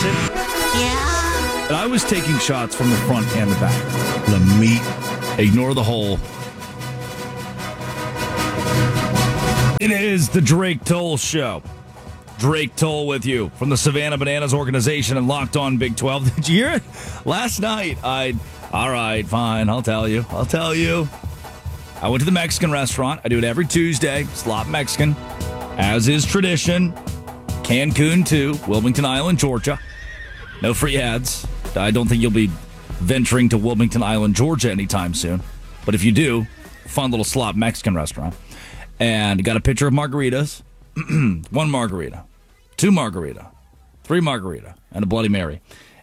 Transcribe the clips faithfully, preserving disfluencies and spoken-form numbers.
Jackson. Yeah. And I was taking shots from the front and the back. The meat. Ignore the hole. It is the Drake Toll Show. Drake Toll with you from the Savannah Bananas organization and Locked On Big twelve. Did you hear it? Last night, I... All right, fine, I'll tell you. I'll tell you. I went to the Mexican restaurant. I do it every Tuesday. Slot Mexican. As is tradition. Cancun, too. Wilmington Island, Georgia. No free ads. I don't think you'll be venturing to Wilmington Island, Georgia anytime soon. But if you do, fun little Slot Mexican restaurant. And got a picture of margaritas. One margarita. Two margarita. Three margarita. And a Bloody Mary.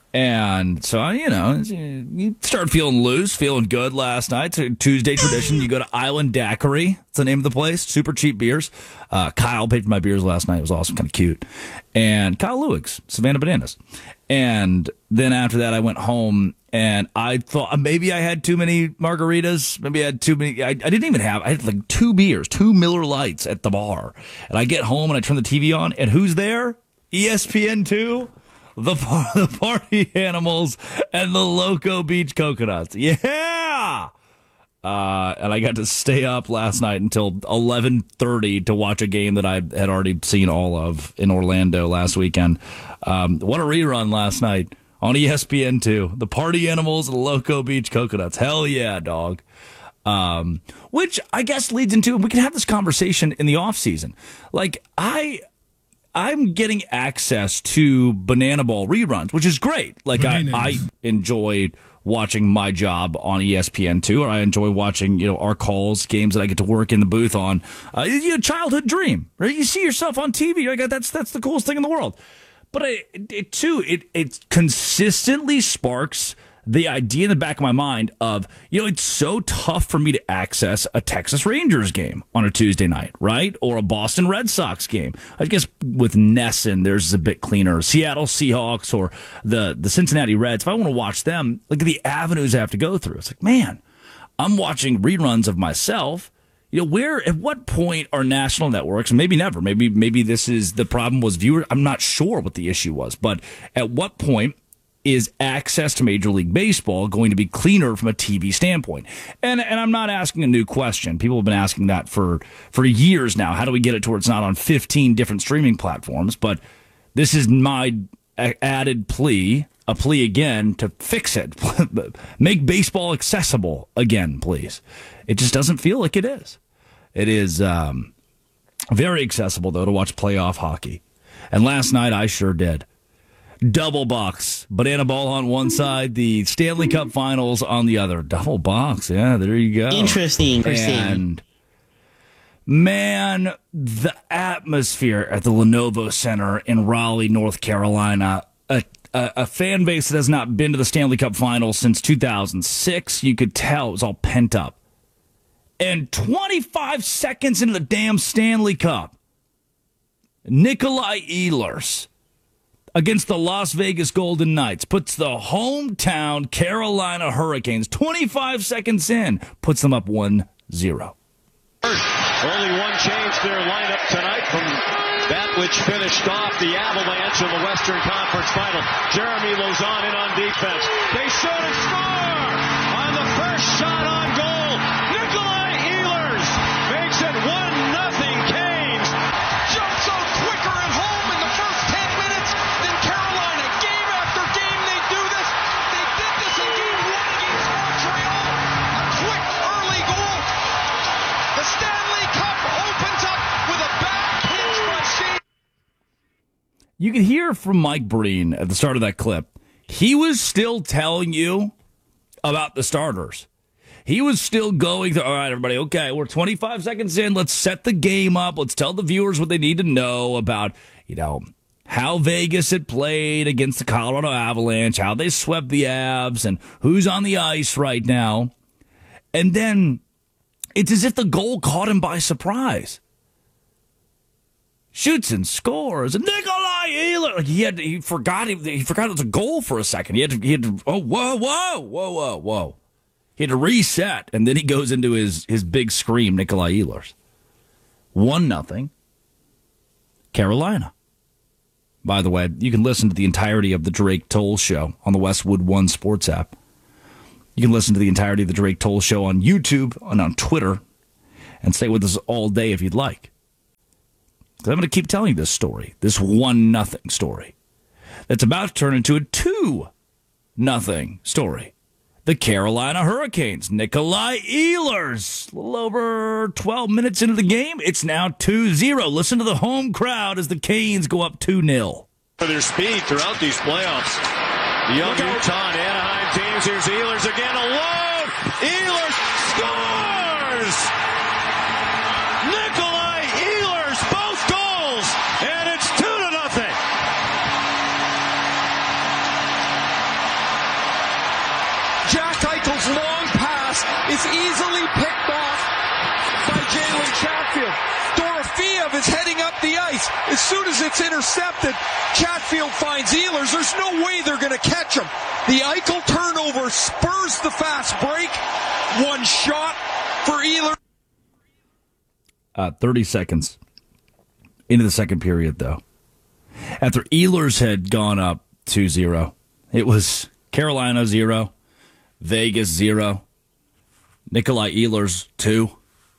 And so, you know, you start feeling loose, feeling good last night. It's a Tuesday tradition. You go to Island Daiquiri. It's the name of the place. Super cheap beers. Uh, Kyle paid for my beers last night. It was awesome. Kind of cute. And Kyle Lewis, Savannah Bananas. And then after that, I went home and I thought maybe I had too many margaritas. Maybe I had too many. I, I didn't even have, I had like two beers, two Miller Lights at the bar. And I get home and I turn the T V on and who's there? E S P N two. The, the Party Animals and the Loco Beach Coconuts. Yeah! Uh, and I got to stay up last night until eleven thirty to watch a game that I had already seen all of in Orlando last weekend. Um, what a rerun last night on E S P N two. The Party Animals and the Loco Beach Coconuts. Hell yeah, dog. Um, which I guess leads into, we can have this conversation in the off season. Like, I... I'm getting access to Banana Ball reruns, which is great. Like, I, I enjoy watching my job on E S P N two, or I enjoy watching, you know, our calls, games that I get to work in the booth on. Uh, you know, childhood dream, right? You see yourself on T V. You're like, that's that's the coolest thing in the world. But it, it too, it it consistently sparks the idea in the back of my mind of, you know, it's so tough for me to access a Texas Rangers game on a Tuesday night, right? Or a Boston Red Sox game. I guess with Nesson, there's a bit cleaner. Seattle Seahawks or the, the Cincinnati Reds. If I want to watch them, look at the avenues I have to go through. It's like, man, I'm watching reruns of myself. You know, where, at what point are national networks, and maybe never, maybe, maybe this is the problem was viewer. I'm not sure what the issue was, but at what point is access to Major League Baseball going to be cleaner from a T V standpoint? And and I'm not asking a new question. People have been asking that for, for years now. How do we get it to where it's not on fifteen different streaming platforms? But this is my added plea, a plea again, to fix it. Make baseball accessible again, please. It just doesn't feel like it is. It is um, very accessible, though, to watch playoff hockey. And last night I sure did. Double box. Banana Ball on one side, the Stanley Cup Finals on the other. Double box. Yeah, there you go. Interesting. And, man, the atmosphere at the Lenovo Center in Raleigh, North Carolina, a, a, a fan base that has not been to the Stanley Cup Finals since two thousand six, you could tell it was all pent up. And twenty-five seconds into the damn Stanley Cup, Nikolai Ehlers against the Las Vegas Golden Knights puts the hometown Carolina Hurricanes, twenty-five seconds in, puts them up one zero. Only one change to their lineup tonight from that which finished off the Avalanche in the Western Conference Final. Jeremy Lauzon in on defense. They shoot and score on the first shot on goal. Nikolai Ehlers makes it one nothing Canes. Jumps out quicker at home in the first ten minutes than Carolina. Game after game they do this. They did this in game one against Montreal. A quick early goal. The Stanley Cup opens up with a back hinge by Shane. You could hear from Mike Breen at the start of that clip. He was still telling you about the starters. He was still going to, all right, everybody, okay, we're twenty-five seconds in. Let's set the game up. Let's tell the viewers what they need to know about, you know, how Vegas had played against the Colorado Avalanche, how they swept the Avs, and who's on the ice right now. And then it's as if the goal caught him by surprise. Shoots and scores. And Nikolai Ehlers, like he had to, he forgot he, he forgot it was a goal for a second. He had to he had to oh whoa whoa whoa whoa whoa. He had to reset, and then he goes into his his big scream. Nikolai Ehlers, one nothing. Carolina. By the way, you can listen to the entirety of the Drake Toll Show on the Westwood One Sports app. You can listen to the entirety of the Drake Toll Show on YouTube and on Twitter, and stay with us all day if you'd like. Because I'm going to keep telling you this story, this one nothing story, that's about to turn into a two nothing story. The Carolina Hurricanes, Nikolai Ehlers, a little over twelve minutes into the game. It's now two zero. Listen to the home crowd as the Canes go up two nil. For their speed throughout these playoffs. The young Utah and Anaheim teams. Here's Ehlers again alone. Ehlers scores! Nikolai Ehlers, both goals, and it's two to nothing. Jack Eichel's long pass is easily picked off by Jalen Chatfield. Dorofeev is heading up the ice. As soon as it's intercepted, Chatfield finds Ehlers. There's no way they're going to catch him. The Eichel turnover spurs the fast break. One shot for Ehlers. Uh, thirty seconds into the second period, though. After Ehlers had gone up two zero, it was Carolina zero, Vegas zero, Nikolai Ehlers two.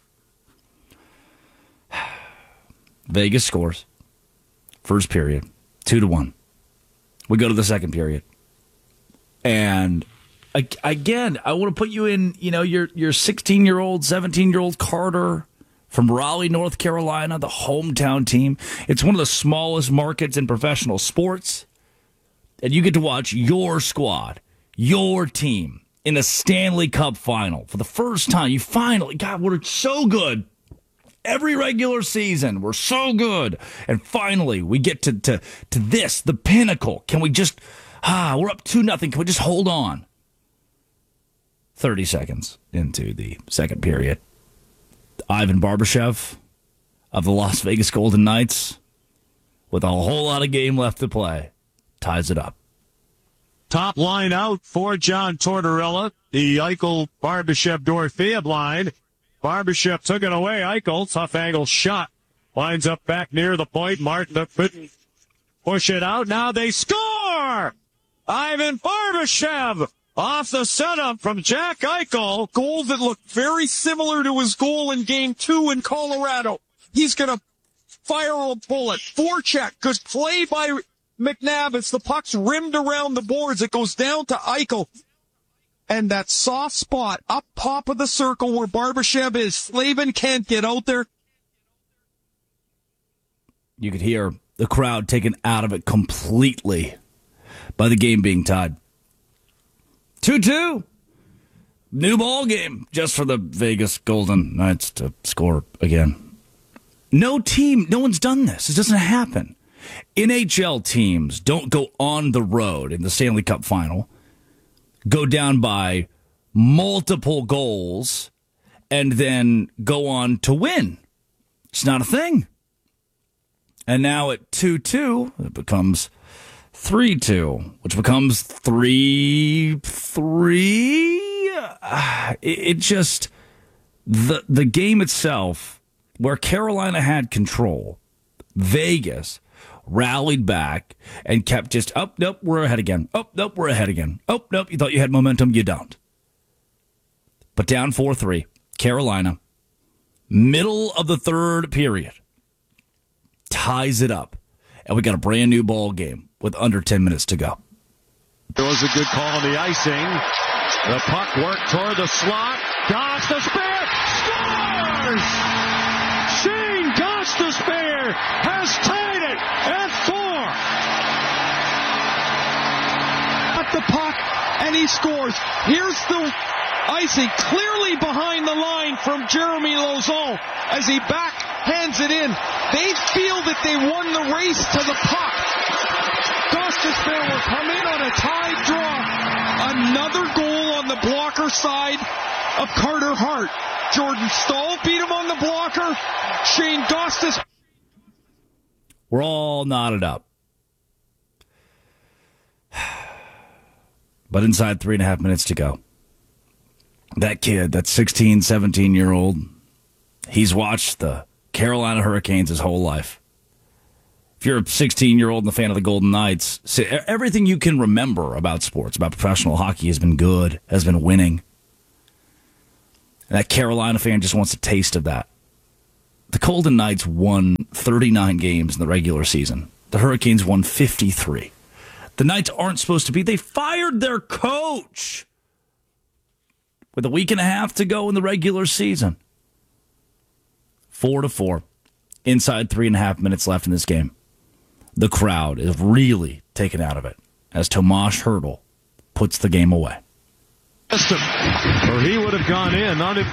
Vegas scores. First period, two to one. We go to the second period. And again, I want to put you in, you know, your your sixteen-year-old, seventeen-year-old Carter from Raleigh, North Carolina, the hometown team. It's one of the smallest markets in professional sports. And you get to watch your squad, your team, in a Stanley Cup final for the first time. You finally, God, we're so good. Every regular season, we're so good. And finally, we get to, to, to this, the pinnacle. Can we just, ah, we're up two nothing. Can we just hold on? thirty seconds into the second period. Ivan Barbashev of the Las Vegas Golden Knights, with a whole lot of game left to play, ties it up. Top line out for John Tortorella. The Eichel, Barbashev, Dorofeev line. Barbashev took it away. Eichel, tough angle shot. Lines up back near the point. Martin couldn't push it out. Now they score! Ivan Barbashev off the setup from Jack Eichel. Goal that looked very similar to his goal in game two in Colorado. He's going to fire a bullet. Forecheck. Good play by McNabb. The puck's rimmed around the boards. It goes down to Eichel. And that soft spot up top of the circle where Barbashev is, Slavin can't get out there. You could hear the crowd taken out of it completely by the game being tied. two two. New ball game just for the Vegas Golden Knights to score again. No team, no one's done this. It doesn't happen. N H L teams don't go on the road in the Stanley Cup final, go down by multiple goals, and then go on to win. It's not a thing. And now at two two, it becomes three two, which becomes three three. It, it just, the, the game itself, where Carolina had control, Vegas rallied back and kept just, oh, nope, we're ahead again. Oh, nope, we're ahead again. Oh, nope, you thought you had momentum, you don't. But down four three, Carolina, middle of the third period, ties it up. And we got a brand new ball game with under ten minutes to go. There was a good call on the icing. The puck worked toward the slot. Gostisbehere scores! Shane Gostisbehere has tied it at four. At the puck, and he scores. Here's the icing, clearly behind the line from Jeremy Lauzon as he backhands it in. They feel that they won the race to the puck. Gostisbehere will come in on a tied draw. Another goal on the blocker side of Carter Hart. Jordan Staal beat him on the blocker. Shane Gostisbehere. We're all knotted up. But inside three and a half minutes to go, that kid, that sixteen, seventeen-year-old, he's watched the Carolina Hurricanes his whole life. If you're a sixteen-year-old and a fan of the Golden Knights, everything you can remember about sports, about professional hockey, has been good, has been winning. And that Carolina fan just wants a taste of that. The Golden Knights won thirty-nine games in the regular season. The Hurricanes won fifty-three. The Knights aren't supposed to be. They fired their coach with a week and a half to go in the regular season. Four to four. Inside three and a half minutes left in this game. The crowd is really taken out of it as Tomas Hertl puts the game away. Or he would have gone in. Not